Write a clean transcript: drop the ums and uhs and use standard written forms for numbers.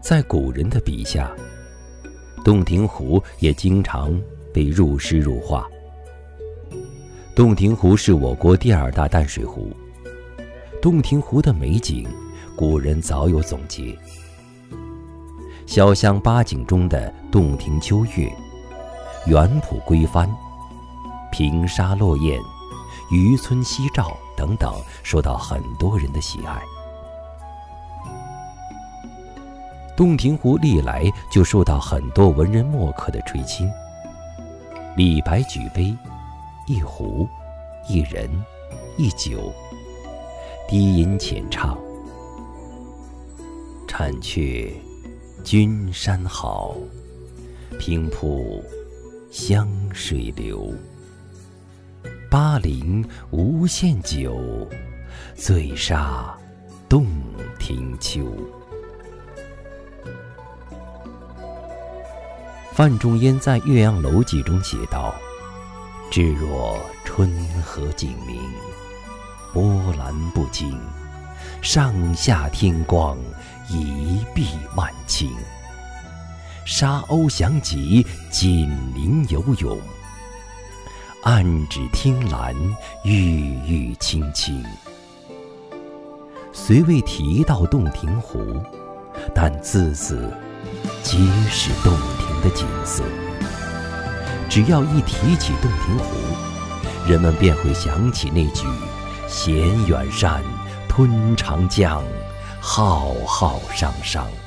在古人的笔下，洞庭湖也经常被入诗入画。洞庭湖是我国第2大淡水湖，洞庭湖的美景，古人早有总结。潇湘8景中的洞庭秋月、园圃归帆、平沙落雁、渔村夕照等等，受到很多人的喜爱。洞庭湖历来就受到很多文人墨客的垂青。李白举杯，一壶，一人，一酒，低吟浅唱，婵却君山好，平铺湘水流。巴陵无限酒，醉杀洞庭秋。范仲淹在《岳阳楼记》中写道：至若春和景明，波澜不惊，上下天光，一碧万顷。沙鸥翔集，锦鳞游泳，岸芷汀兰，郁郁青青。虽未提到洞庭湖，但字字皆是洞庭的景色。只要一提起洞庭湖，人们便会想起那句衔远山，吞长江，浩浩汤汤。